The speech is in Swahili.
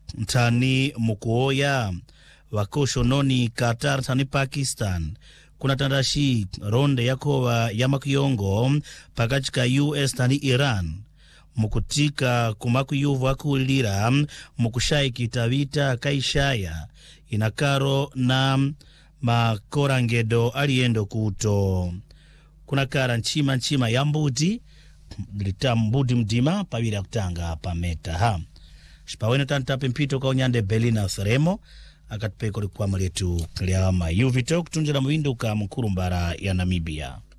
tani mukuoya wakosho noni Qatar tani Pakistan kuna tandashi ronde yakowa ya makiyongo pakachika US tani Iran mukutika kumakuyuvu akulira mukushaiki tavita kaishaya inakaro na makorangedo aliendo kuto kuna kara nchima ya mbuti lita mbuti mdima pavira kutanga pameta ha shipawene tantape mpito kwa unyande Belina Thremo akatupeko likuwa mletu kliama yuvito kutunjela mwindu ka mkuru mbara ya Namibia.